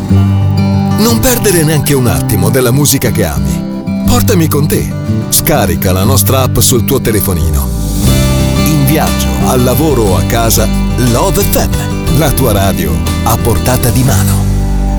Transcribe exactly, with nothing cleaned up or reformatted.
Non perdere neanche un attimo della musica che ami. Portami con te. Scarica la nostra app sul tuo telefonino. In viaggio, al lavoro o a casa, Love F M, la tua radio a portata di mano.